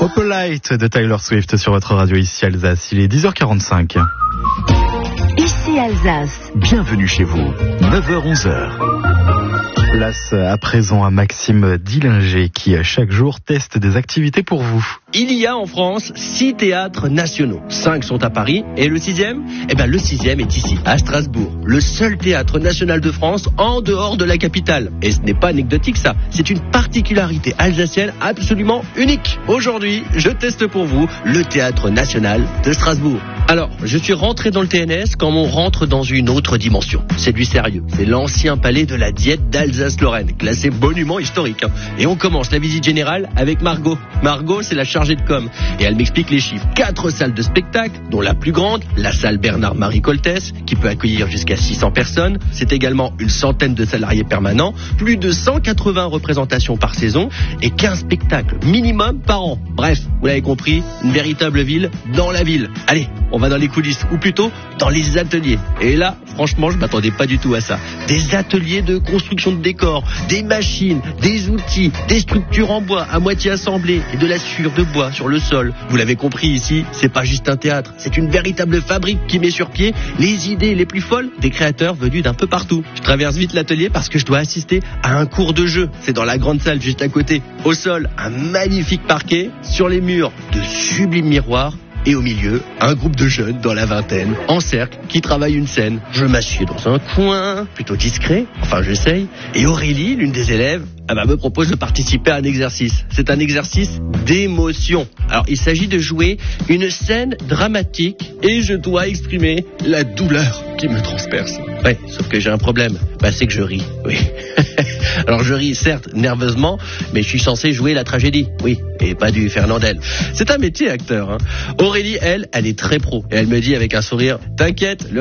Opalite de Taylor Swift sur votre radio ici Alsace. Il est 10h45. Ici Alsace. Bienvenue chez vous. 9h-11h. Place à présent à Maxime Dillinger qui chaque jour teste des activités pour vous. Il y a en France 6 théâtres nationaux. 5 sont à Paris et le 6e, le 6e est ici, à Strasbourg. Le seul théâtre national de France en dehors de la capitale. Et ce n'est pas anecdotique ça, c'est une particularité alsacienne absolument unique. Aujourd'hui, je teste pour vous le théâtre national de Strasbourg. Alors, je suis rentré dans le TNS comme on rentre dans une autre dimension. C'est du sérieux. C'est l'ancien palais de la Diète d'Alsace-Lorraine, classé monument historique. Et on commence la visite générale avec Margot. Margot, c'est la chargée de com. Et elle m'explique les chiffres. 4 salles de spectacle, dont la plus grande, la salle Bernard-Marie Coltès, qui peut accueillir jusqu'à 600 personnes. C'est également une centaine de salariés permanents, plus de 180 représentations par saison et 15 spectacles minimum par an. Bref, vous l'avez compris, une véritable ville dans la ville. Allez, on va dans les coulisses, ou plutôt dans les ateliers. Et là, franchement, je m'attendais pas du tout à ça. Des ateliers de construction de décors, des machines, des outils, des structures en bois à moitié assemblées et de la suture de bois sur le sol. Vous l'avez compris ici, c'est pas juste un théâtre, c'est une véritable fabrique qui met sur pied les idées les plus folles des créateurs venus d'un peu partout. Je traverse vite l'atelier parce que je dois assister à un cours de jeu. C'est dans la grande salle juste à côté. Au sol, un magnifique parquet, sur les murs, de sublimes miroirs. Et au milieu, un groupe de jeunes dans la vingtaine, en cercle, qui travaillent une scène. Je m'assieds dans un coin, plutôt discret, enfin j'essaye. Et Aurélie, l'une des élèves, me propose de participer à un exercice. C'est un exercice d'émotion. Alors il s'agit de jouer une scène dramatique et je dois exprimer la douleur qui me transperce. Ouais, sauf que j'ai un problème, c'est que je ris, oui. Alors je ris certes nerveusement, mais je suis censé jouer la tragédie, oui, et pas du Fernandel. C'est un métier acteur, hein. Aurélie, elle est très pro, et elle me dit avec un sourire, t'inquiète,